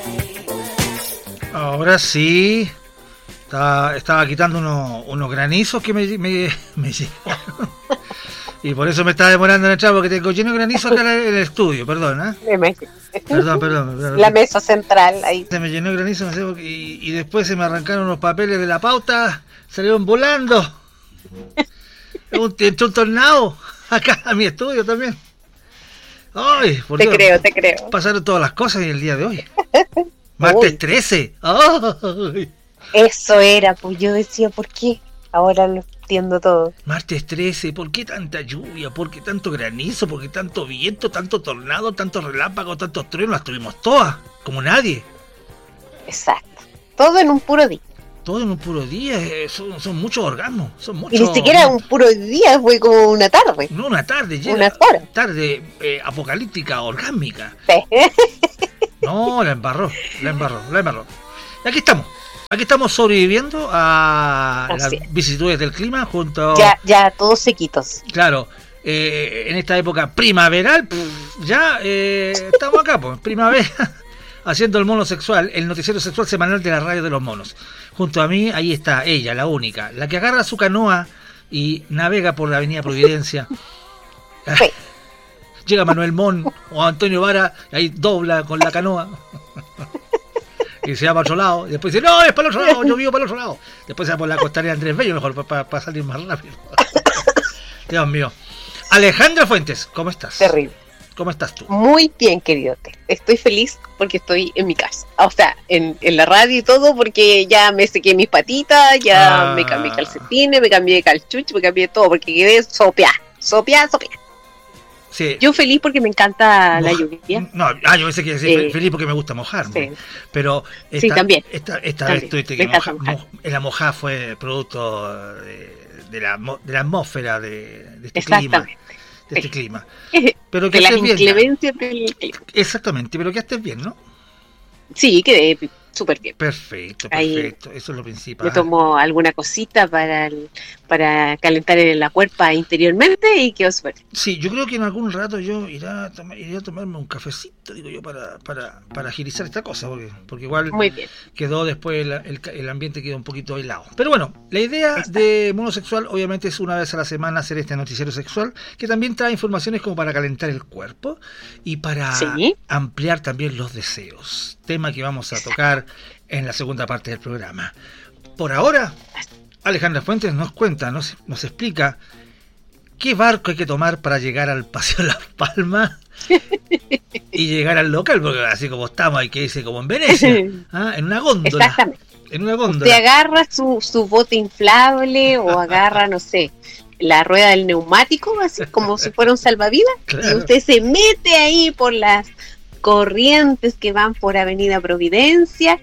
Ahora sí. Estaba quitando unos granizos que me llegaron. Y por eso me estaba demorando en entrar, porque tengo lleno de granizo acá en el estudio, perdón, ¿eh? Perdón. La mesa central ahí. Se me llenó de granizo, no sé, y después se me arrancaron los papeles de la pauta, salieron volando. Entró un tornado acá a mi estudio también. Ay, por Dios, te creo. Pasaron todas las cosas en el día de hoy. Martes 13. Ay. Eso era, pues yo decía, ¿por qué? Ahora lo entiendo todo. Martes 13, ¿por qué tanta lluvia? ¿Por qué tanto granizo? ¿Por qué tanto viento? ¿Tanto tornado? ¿Tanto relámpago? ¿Tantos truenos? Las tuvimos todas, como nadie. Exacto. Todo en un puro día. Todo en un puro día, son muchos orgasmos. Son muchos, y ni siquiera un puro día, fue como una tarde. No, una tarde, unas horas. Tarde apocalíptica, orgásmica. Sí. No, la embarró. Y aquí estamos sobreviviendo a las vicisitudes del clima junto... Ya, todos sequitos. Claro, en esta época primaveral, ya estamos acá, pues, primavera, haciendo el mono sexual, el noticiero sexual semanal de la radio de los monos. Junto a mí, ahí está ella, la única, la que agarra su canoa y navega por la avenida Providencia. Sí. Llega Manuel Mon o Antonio Vara, y ahí dobla con la canoa. Y se va para otro lado, y después dice, no, es para el otro lado, yo vivo para el otro lado. Después se va por la costanera Andrés Bello, mejor para salir más rápido. Dios mío. Alejandra Fuentes, ¿cómo estás? Terrible. ¿Cómo estás tú? Muy bien, querido. Estoy feliz porque estoy en mi casa. O sea, en la radio y todo, porque ya me sequé mis patitas, ya me cambié calcetines, me cambié calchucho, me cambié todo, porque quedé sopia. Sí. Yo feliz porque me encanta la lluvia. No, yo pensé que decir feliz porque me gusta mojarme. Sí. Pero también. Esta vez tuviste que la mojada fue producto de la atmósfera de este clima. De este clima. Pero que de las inclemencias del clima. Exactamente, pero que estés bien, ¿no? Sí, quedé súper bien. Perfecto, eso es lo principal. Me tomo alguna cosita para calentar la cuerpa interiormente y quedó súper bien. Sí, yo creo que en algún rato yo iré a tomarme un cafecito, digo yo, para agilizar esta cosa, porque igual quedó después el ambiente quedó un poquito helado. Pero bueno, la idea de Monosexual obviamente es una vez a la semana hacer este noticiero sexual, que también trae informaciones como para calentar el cuerpo y para ampliar también los deseos, tema que vamos a tocar en la segunda parte del programa. Por ahora, Alejandra Fuentes nos cuenta, nos explica qué barco hay que tomar para llegar al Paseo Las Palmas y llegar al local, porque así como estamos, hay que irse como en Venecia, en una góndola. Exactamente. En una góndola. Usted agarra su bote inflable o agarra, no sé, la rueda del neumático, así como si fuera un salvavidas, claro. Y usted se mete ahí por las corrientes que van por Avenida Providencia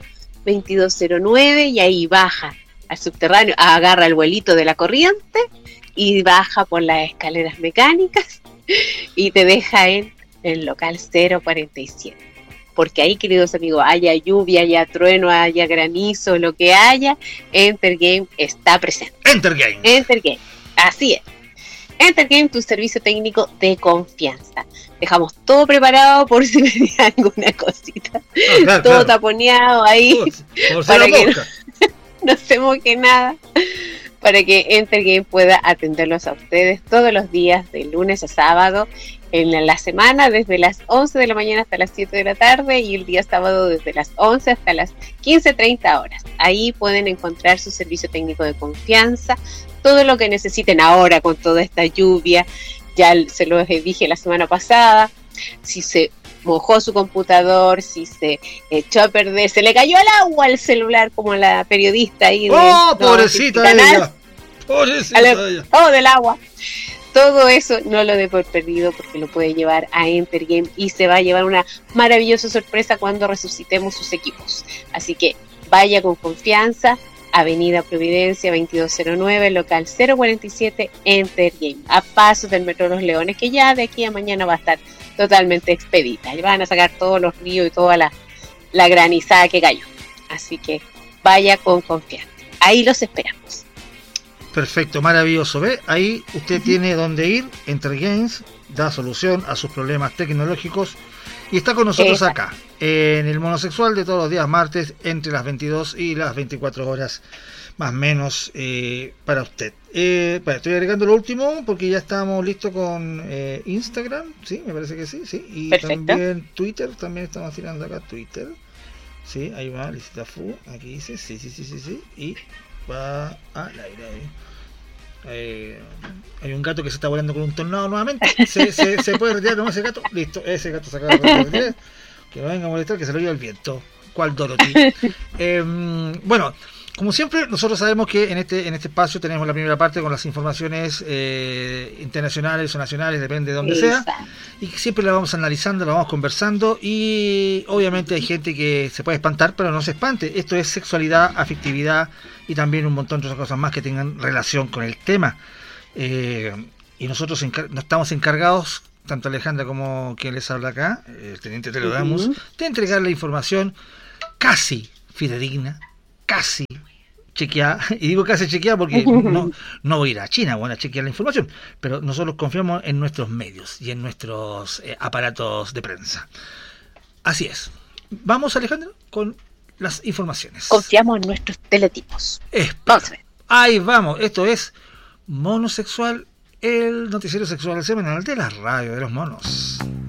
2209 y ahí baja al subterráneo, agarra el vuelito de la corriente y baja por las escaleras mecánicas y te deja en el local 047. Porque ahí, queridos amigos, haya lluvia, haya trueno, haya granizo, lo que haya, Entergame está presente. Entergame, así es. Entergame, tu servicio técnico de confianza. Dejamos todo preparado por si venía alguna cosita. Todo taponeado ahí. Para que no se moje nada. Para que Entergame pueda atenderlos a ustedes todos los días, de lunes a sábado, en la semana, desde las 11 de la mañana hasta las 7 de la tarde, y el día sábado desde las 11 hasta las 15:30 horas. Ahí pueden encontrar su servicio técnico de confianza, todo lo que necesiten ahora con toda esta lluvia. Ya se los dije la semana pasada, si se mojó su computador, si se echó a perder, se le cayó al agua al celular, como la periodista ahí. Pobrecita ella. Del agua. Todo eso no lo dé por perdido, porque lo puede llevar a Entergame y se va a llevar una maravillosa sorpresa cuando resucitemos sus equipos. Así que vaya con confianza. Avenida Providencia 2209, local 047, Entergame, a pasos del Metro Los Leones, que ya de aquí a mañana va a estar totalmente expedita. Y van a sacar todos los ríos y toda la granizada que cayó. Así que vaya con confianza. Ahí los esperamos. Perfecto, maravilloso. ¿Ve? Ahí usted tiene donde ir. Entergames da solución a sus problemas tecnológicos Y está con nosotros acá, en el Monosexual de todos los días martes, entre las 22 y las 24 horas, más o menos, para usted. Estoy agregando lo último, porque ya estamos listos con Instagram, sí, me parece que sí. Y perfecto. También Twitter, también estamos tirando acá Twitter. Sí, ahí va, Licita Fu, aquí dice, sí, y va al aire ahí. Hay un gato que se está volando con un tornado nuevamente. Se puede retirar nomás ese gato. Listo, ese gato se acaba de retirar. Que no venga a molestar, que se lo lleva el viento. ¿Cuál Dorothy? Bueno, como siempre, nosotros sabemos que en este espacio tenemos la primera parte con las informaciones internacionales o nacionales, depende de donde sea, y que siempre la vamos analizando, la vamos conversando, y obviamente hay gente que se puede espantar, pero no se espante. Esto es sexualidad, afectividad y también un montón de otras cosas más que tengan relación con el tema. Y nosotros nos estamos encargados, tanto Alejandra como quien les habla acá, el teniente Telo Damos, de entregar la información casi fidedigna, casi chequeada, y digo casi chequeada porque no voy a ir a China a chequear la información, pero nosotros confiamos en nuestros medios y en nuestros aparatos de prensa. Así es. Vamos, Alejandro, con las informaciones. Confiamos en nuestros teletipos. Vamos a ver. Ahí vamos, esto es Monosexual, el noticiero sexual semanal de la radio de los monos.